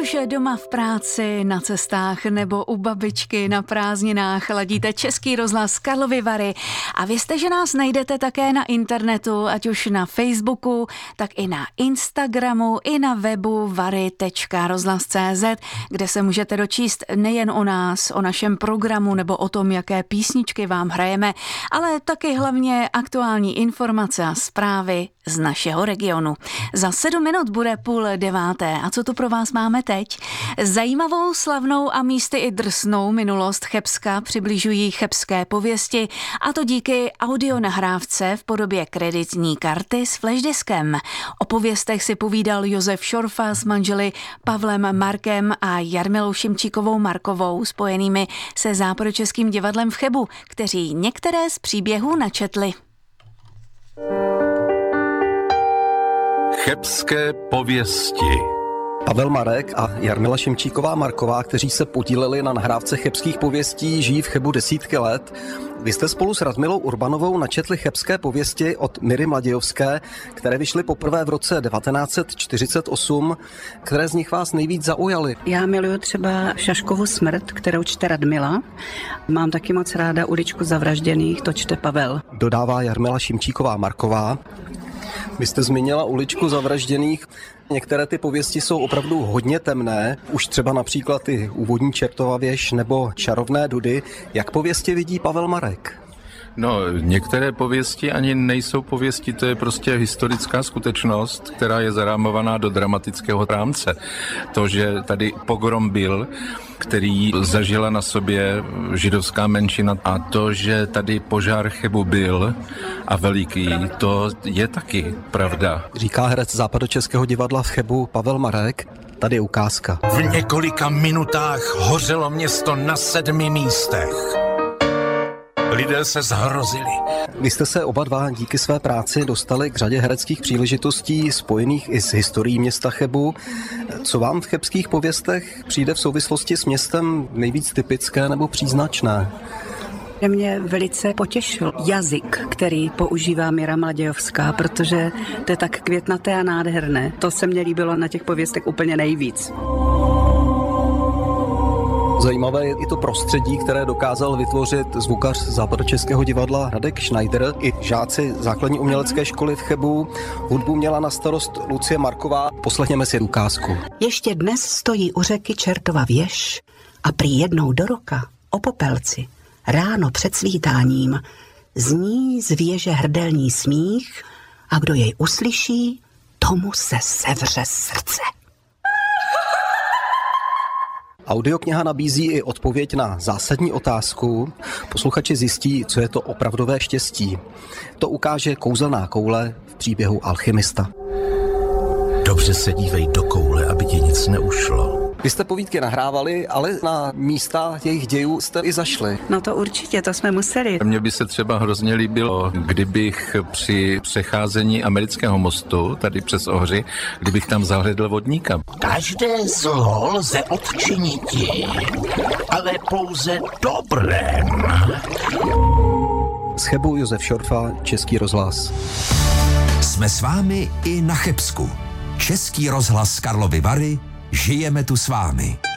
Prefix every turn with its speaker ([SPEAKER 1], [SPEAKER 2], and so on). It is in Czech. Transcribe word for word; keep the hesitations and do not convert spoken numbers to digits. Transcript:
[SPEAKER 1] už doma v práci, na cestách nebo u babičky na prázdninách ladíte Český rozhlas Karlovy Vary a vězte, že nás najdete také na internetu, ať už na Facebooku, tak i na Instagramu, i na webu vary tečka rozhlas tečka cé zet, kde se můžete dočíst nejen o nás, o našem programu nebo o tom, jaké písničky vám hrajeme, ale taky hlavně aktuální informace a zprávy z našeho regionu. Za sedm minut bude půl deváté. A co tu pro vás máme teď? Zajímavou, slavnou a místy i drsnou minulost Chebska přibližují chebské pověsti, a to díky audionahrávce v podobě kreditní karty s flashdiskem. O pověstech si povídal Josef Šorfa s manželi Pavlem Markem a Jarmilou Šimčíkovou Markovou, spojenými se Západočeským divadlem v Chebu, kteří některé z příběhů načetli.
[SPEAKER 2] Chebské pověsti.
[SPEAKER 3] Pavel Marek a Jarmila Šimčíková Marková, kteří se podíleli na nahrávce chebských pověstí, žijí v Chebu desítky let. Vy jste spolu s Radmilou Urbanovou načetli chebské pověsti od Miry Mladějovské, které vyšly poprvé v roce devatenáct set čtyřicet osm. Které z nich vás nejvíc zaujaly?
[SPEAKER 4] Já miluju třeba Šaškovu smrt, kterou čte Radmila. Mám taky moc ráda Uličku zavražděných, to čte Pavel.
[SPEAKER 3] Dodává Jarmila Šimčíková Marková. Vy jste zmínila Uličku zavražděných. Některé ty pověsti jsou opravdu hodně temné, už třeba například ty úvodní Čertova věž nebo Čarovné dudy. Jak pověsti vidí Pavel Marek?
[SPEAKER 2] No, některé pověsti ani nejsou pověsti, to je prostě historická skutečnost, která je zarámovaná do dramatického rámce. To, že tady pogrom byl, který zažila na sobě židovská menšina, a to, že tady požár Chebu byl a veliký, to je taky pravda.
[SPEAKER 3] Říká herec Západočeského divadla v Chebu Pavel Marek. Tady je ukázka.
[SPEAKER 5] V několika minutách hořelo město na sedmi místech. Lidé se zhrozili.
[SPEAKER 3] Vy jste se oba dva díky své práci dostali k řadě hereckých příležitostí spojených i s historií města Chebu. Co vám v chebských pověstech přijde v souvislosti s městem nejvíc typické nebo příznačné?
[SPEAKER 4] Mě velice potěšil jazyk, který používá Mira Mladějovská, protože to je tak květnaté a nádherné. To se mně líbilo na těch pověstech úplně nejvíc.
[SPEAKER 3] Zajímavé je i to prostředí, které dokázal vytvořit zvukař Západočeského divadla Radek Schneider i žáci základní umělecké školy v Chebu. Hudbu měla na starost Lucie Marková. Poslechněme si ukázku.
[SPEAKER 6] Ještě dnes stojí u řeky Čertova věž a prý jednou do roka o Popelci ráno před svítáním zní z věže hrdelní smích a kdo jej uslyší, tomu se sevře srdce.
[SPEAKER 3] Audiokniha nabízí i odpověď na zásadní otázku. Posluchači zjistí, co je to opravdové štěstí. To ukáže kouzelná koule v příběhu Alchymista.
[SPEAKER 5] Dobře se dívej do koule, aby ti nic neušlo.
[SPEAKER 3] Vy jste povídky nahrávali, ale na místa jejich dějů jste i zašli.
[SPEAKER 4] No to určitě, to jsme museli.
[SPEAKER 2] Mně by se třeba hrozně líbilo, kdybych při přecházení amerického mostu, tady přes Ohři, kdybych tam zahledl vodníka.
[SPEAKER 5] Každé zlo lze odčiniti, ale pouze dobrém.
[SPEAKER 3] Z Chebu Josef Šorfa, Český rozhlas.
[SPEAKER 7] Jsme s vámi i na Chebsku. Český rozhlas Karlovy Vary, žijeme tu s vámi.